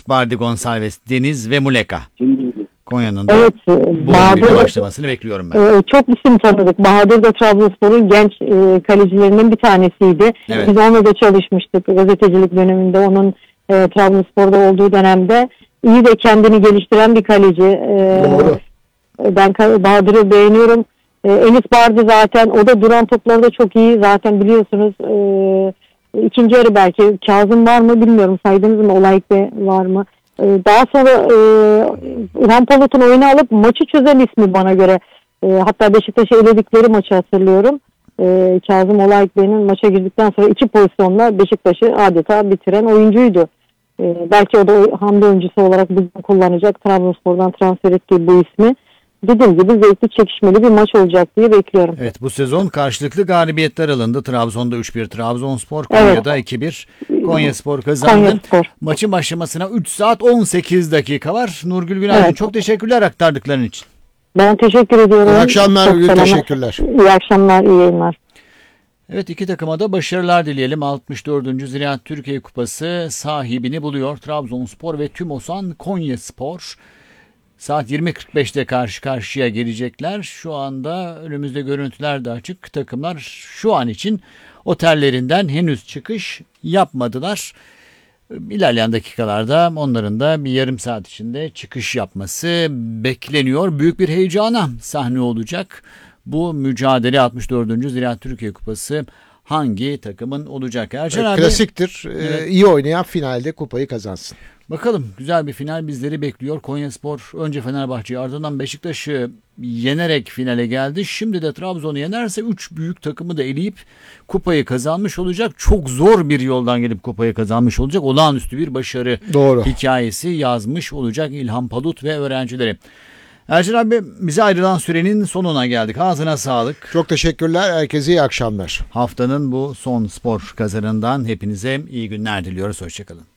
Bardi Gonçalves, Deniz ve Muleka. Konya'nın da Evet, bu oyuna başlamasını bekliyorum ben. Çok isim tanıdık. Bahadır da Trabzonspor'un genç kalecilerinden bir tanesiydi. Evet. Biz onunla da çalışmıştık gazetecilik döneminde. Onun Trabzonspor'da olduğu dönemde iyi de kendini geliştiren bir kaleci. Doğru. Ben Bahadır'ı beğeniyorum. Enis Bardi zaten, o da duran toplarda çok iyi. Zaten biliyorsunuz ikinci yarı belki Kazım var mı bilmiyorum. Saydınız mı? Olaybe var mı? Daha sonra İlhan Palut'un oyunu alıp maçı çözen ismi bana göre. Hatta Beşiktaş'ı eledikleri maçı hatırlıyorum. Kazım Olaybe'nin maça girdikten sonra 2 pozisyonla Beşiktaş'ı adeta bitiren oyuncuydu. Belki o da hamle oyuncusu olarak bugün kullanacak. Trabzonspor'dan transfer ettiği bu ismi. Dediğim gibi zevkli, çekişmeli bir maç olacak diye bekliyorum. Evet, bu sezon karşılıklı galibiyetler alındı. Trabzon'da 3-1 Trabzonspor, Konya'da 2-1 Konyaspor kazandı. Konyaspor. Maçın başlamasına 3 saat 18 dakika var. Nurgül Günaydın, Evet. çok teşekkürler aktardıkların için. Ben teşekkür ediyorum. İyi akşamlar, Çok selamlar. teşekkürler. İyi akşamlar, iyi yayınlar. Evet, iki takıma da başarılar dileyelim. 64. Ziraat Türkiye Kupası sahibini buluyor. Trabzonspor ve TÜMOSAN Konyaspor. Saat 20.45'te karşı karşıya gelecekler. Şu anda önümüzde görüntüler de açık. Takımlar şu an için otellerinden henüz çıkış yapmadılar. İlerleyen dakikalarda onların da bir yarım saat içinde çıkış yapması bekleniyor. Büyük bir heyecana sahne olacak. Bu mücadele 64. Ziraat Türkiye Kupası hangi takımın olacak? Ercan abi, Klasiktir. Evet. İyi oynayan finalde kupayı kazansın. bakalım, güzel bir final bizleri bekliyor. Konyaspor önce Fenerbahçe'yi, ardından Beşiktaş'ı yenerek finale geldi. Şimdi de Trabzon'u yenerse 3 büyük takımı da eleyip kupayı kazanmış olacak. Çok zor bir yoldan gelip kupayı kazanmış olacak. Olağanüstü bir başarı Doğru. hikayesi yazmış olacak İlhan Palut ve öğrencileri. Ercan abi, bize ayrılan sürenin sonuna geldik. Ağzına sağlık. Çok teşekkürler. Herkese iyi akşamlar. Haftanın bu son spor kazanından hepinize iyi günler diliyoruz. Hoşçakalın.